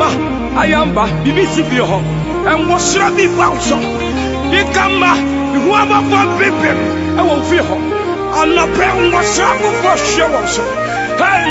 ayamba BBC bi ho and was shabby bouncer. You come whoever for bibim, I will feel her. I'm not paying myself for sure.